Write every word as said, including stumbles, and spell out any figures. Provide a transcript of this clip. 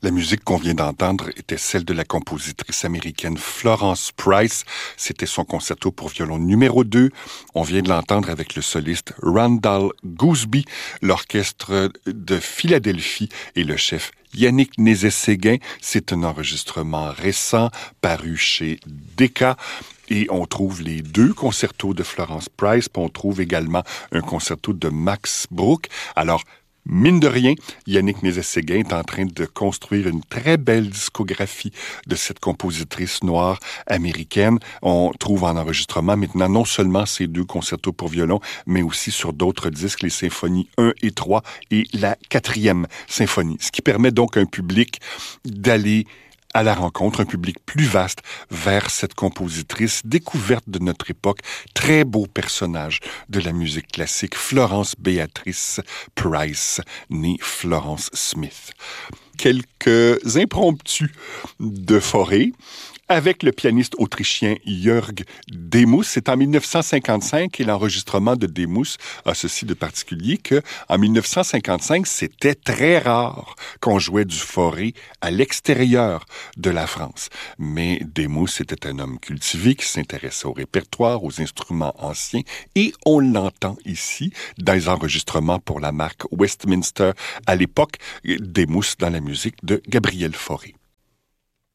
La musique qu'on vient d'entendre était celle de la compositrice américaine Florence Price. C'était son concerto pour violon numéro deux. On vient de l'entendre avec le soliste Randall Gooseby, l'orchestre de Philadelphie et le chef Yannick Nézet-Séguin. C'est un enregistrement récent paru chez Decca. Et on trouve les deux concertos de Florence Price, puis on trouve également un concerto de Max Bruch. Alors, mine de rien, Yannick Nézet-Séguin est en train de construire une très belle discographie de cette compositrice noire américaine. On trouve en enregistrement maintenant non seulement ces deux concertos pour violon, mais aussi sur d'autres disques, les symphonies un et trois et la quatrième symphonie. Ce qui permet donc à un public d'aller à la rencontre, un public plus vaste vers cette compositrice découverte de notre époque, très beau personnage de la musique classique, Florence Béatrice Price, née Florence Smith. Quelques impromptus de Fauré avec le pianiste autrichien Jörg Demus. C'est en dix-neuf cent cinquante-cinq et l'enregistrement de Demus a ceci de particulier qu'en dix-neuf cent cinquante-cinq, c'était très rare qu'on jouait du Fauré à l'extérieur de la France. Mais Demus était un homme cultivé qui s'intéressait au répertoire, aux instruments anciens et on l'entend ici dans les enregistrements pour la marque Westminster à l'époque, Demus dans la musique de Gabriel Fauré.